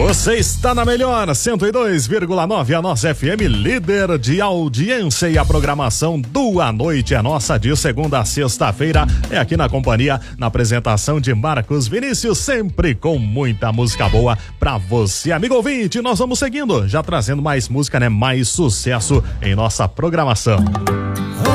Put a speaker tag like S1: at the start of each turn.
S1: Você está na melhor 102,9, a nossa FM, líder de audiência, e a programação do À Noite é nossa, de segunda a sexta-feira, é aqui na companhia, na apresentação de Marcos Vinícius, sempre com muita música boa pra você, amigo ouvinte. Nós vamos seguindo, já trazendo mais música, né? Mais sucesso em nossa programação.